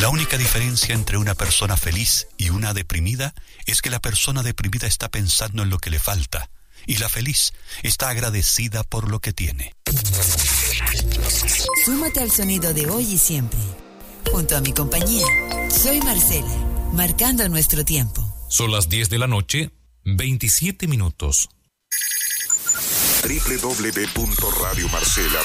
La única diferencia entre una persona feliz y una deprimida es que la persona deprimida está pensando en lo que le falta y la feliz está agradecida por lo que tiene. Súmate al sonido de hoy y siempre. Junto a mi compañía, soy Marcela, marcando nuestro tiempo. Son las 10 de la noche, 27 minutos. www.radiomarcela.cl